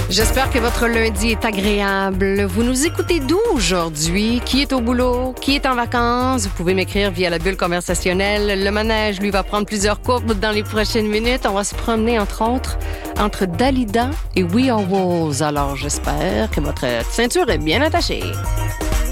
J'espère que votre lundi est agréable. Vous nous écoutez d'où aujourd'hui? Qui est au boulot? Qui est en vacances? Vous pouvez m'écrire via la bulle conversationnelle. Le manège, lui, va prendre plusieurs courbes dans les prochaines minutes. On va se promener, entre autres, entre Dalida et We Are Wolves. Alors, j'espère que votre ceinture est bien attachée.